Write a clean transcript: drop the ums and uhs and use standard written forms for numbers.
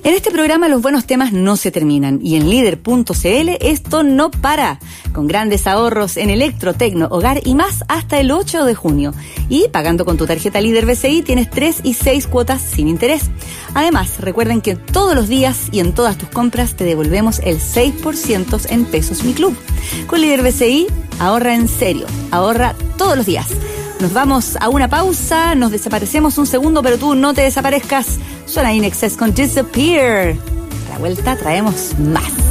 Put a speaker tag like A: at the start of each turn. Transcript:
A: En este programa los buenos temas no se terminan y en líder.cl esto no para, con grandes ahorros en electro, tecno, hogar y más hasta el 8 de junio. Y pagando con tu tarjeta Líder BCI tienes 3 y 6 cuotas sin interés. Además, recuerden que todos los días y en todas tus compras te devolvemos el 6% en Pesos Mi Club. Con Líder BCI, ahorra en serio, ahorra todos los días. Nos vamos a una pausa, nos desaparecemos un segundo, pero tú no te desaparezcas. Suena In Excess con Disappear. A la vuelta traemos más.